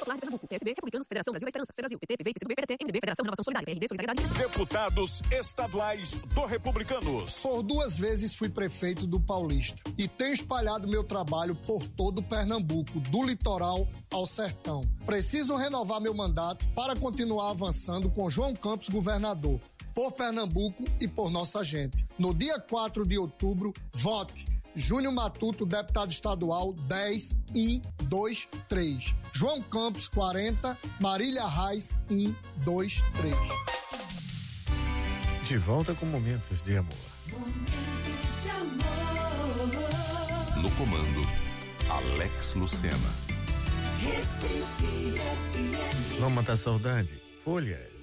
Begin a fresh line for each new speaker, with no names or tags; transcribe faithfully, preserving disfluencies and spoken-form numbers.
Popular de Pernambuco, P S B, Republicanos, Federação Brasil da Esperança, Brasil, P T, P V, P C do B, P D T, M D B, Federação Renovação Solidária, P R B, Solidariedade.
Deputados estaduais do Republicanos.
Por duas vezes fui prefeito do Paulista e tenho espalhado meu trabalho por todo Pernambuco, do litoral ao sertão. Preciso renovar meu mandato para continuar avançando com João Campos governador, por Pernambuco e por nossa gente. No dia quatro de outubro, vote Júnior Matuto, deputado estadual dez um dois três. João Campos quarenta, Marília Reis um dois três.
De volta com Momentos de Amor.
Momentos de amor.
No comando, Alex Lucena.
Recife F M.
Vamos matar a saudade? Folhas.